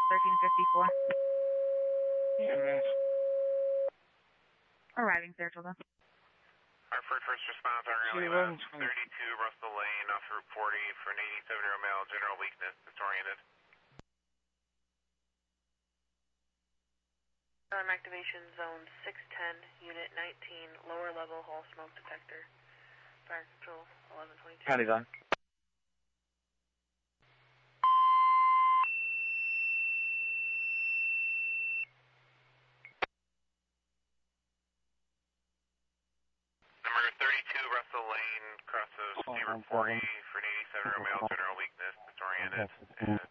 1354. EMS. Arriving, Saratoga. Hartford first response, RLE 32 Russell Lane off Route 40 for an 87-year-old male, general weakness, disoriented. Activation zone 610, unit 19, lower level hall smoke detector. Fire control 1122. County's on. Number 32 Russell Lane, cross of Route 40 for an 87-year-old male, general weakness, disoriented.